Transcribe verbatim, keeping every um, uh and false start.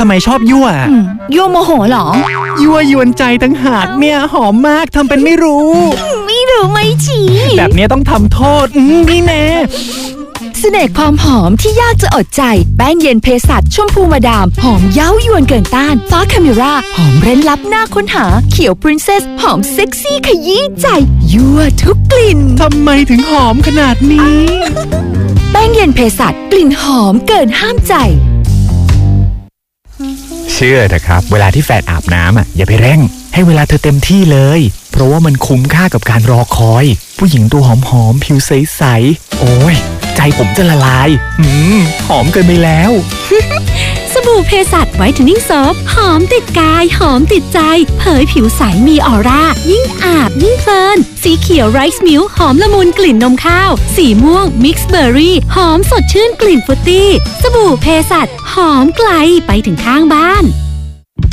ำไมชอบยั่วยั่วโมโหหรอยั่วยวนใจตั้งหากเนี่ยหอมมากทำเป็นไม่รู้ไม่รู้ไม่ชี้แบบนี้ต้องทำโทษนี่แน่เสน่ห์ความหอมที่ยากจะอดใจแป้งเย็นเภสัชชมพูมาดามหอมเย้ายวนเกินต้านฟ้าคาเมราหอมเร้นลับน่าค้นหาเขียวปรินเซสหอมเซ็กซี่ขยี้ใจยั่วทุกกลิ่นทำไมถึงหอมขนาดนี้แป้งเย็นเภสัชกลิ่นหอมเกินห้ามใจเชื่อเถอะครับเวลาที่แฟนอาบน้ำอ่ะอย่าไปเร่งให้เวลาเธอเต็มที่เลยเพราะว่ามันคุ้มค่ากับการรอคอยผู้หญิงตัวหอมๆผิวใสๆโอ้ยใจผมจะละลายหืมหอมเกินไปแล้วสบู่เภสัชไวท์เทนนิ่งโซฟหอมติดกายหอมติดใจเผยผิวใสมีออร่ายิ่งอาบยิ่งเพลินสีเขียวไรซ์มิลค์หอมละมุนกลิ่นนมข้าวสีม่วงมิกซ์เบอร์รี่หอมสดชื่นกลิ่นฟรุตตี้สบู่เภสัชหอมไกลไปถึงข้างบ้าน